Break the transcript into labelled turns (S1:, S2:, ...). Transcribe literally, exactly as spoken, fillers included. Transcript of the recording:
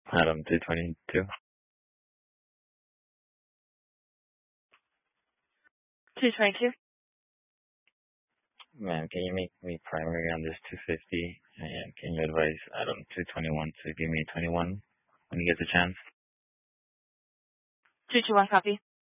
S1: Adam, two twenty-two.
S2: two twenty-two.
S1: Man, can you make me primary on this two fifty? And can you advise Adam, two twenty-one to give me twenty-one when you get the chance?
S2: two twenty-one copy.